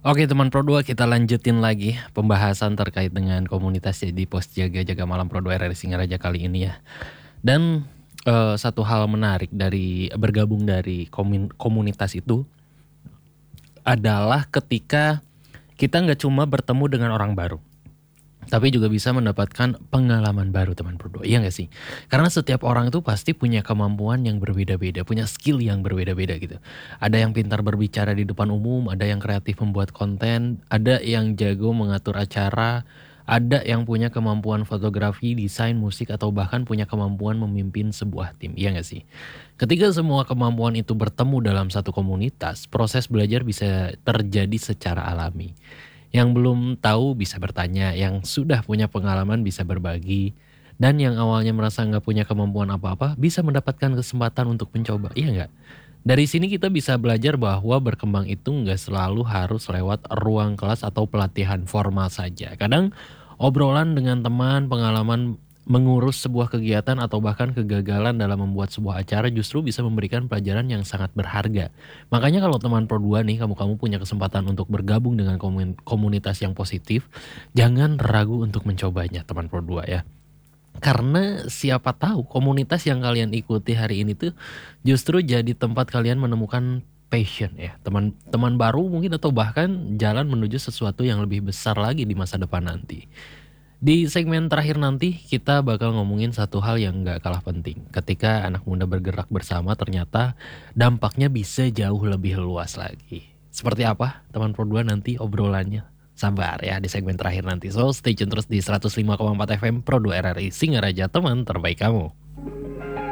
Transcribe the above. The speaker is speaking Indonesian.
Oke teman Pro 2 kita lanjutin lagi pembahasan terkait dengan komunitas di pos jaga malam Pro 2 RRI Singaraja kali ini ya. Dan satu hal menarik dari bergabung dari komunitas itu adalah ketika kita nggak cuma bertemu dengan orang baru, tapi juga bisa mendapatkan pengalaman baru teman Pro 2, iya nggak sih? Karena setiap orang itu pasti punya kemampuan yang berbeda-beda, punya skill yang berbeda-beda gitu. Ada yang pintar berbicara di depan umum, ada yang kreatif membuat konten, ada yang jago mengatur acara, ada yang punya kemampuan fotografi, desain, musik, atau bahkan punya kemampuan memimpin sebuah tim, iya nggak sih? Ketika semua kemampuan itu bertemu dalam satu komunitas, proses belajar bisa terjadi secara alami. Yang belum tahu bisa bertanya, yang sudah punya pengalaman bisa berbagi, dan yang awalnya merasa nggak punya kemampuan apa-apa bisa mendapatkan kesempatan untuk mencoba, iya nggak? Dari sini kita bisa belajar bahwa berkembang itu nggak selalu harus lewat ruang kelas atau pelatihan formal saja. Kadang obrolan dengan teman, pengalaman mengurus sebuah kegiatan atau bahkan kegagalan dalam membuat sebuah acara justru bisa memberikan pelajaran yang sangat berharga. Makanya kalau teman Pro 2 nih, kamu punya kesempatan untuk bergabung dengan komunitas yang positif, jangan ragu untuk mencobanya teman Pro 2 ya. Karena siapa tahu komunitas yang kalian ikuti hari ini tuh justru jadi tempat kalian menemukan passion ya, teman-teman baru mungkin atau bahkan jalan menuju sesuatu yang lebih besar lagi di masa depan nanti. Di segmen terakhir nanti kita bakal ngomongin satu hal yang gak kalah penting. Ketika anak muda bergerak bersama ternyata dampaknya bisa jauh lebih luas lagi. Seperti apa teman Pro 2 nanti obrolannya? Sabar ya di segmen terakhir nanti. So stay tune terus di 105,4 FM Pro 2 RRI Singaraja, teman terbaik kamu.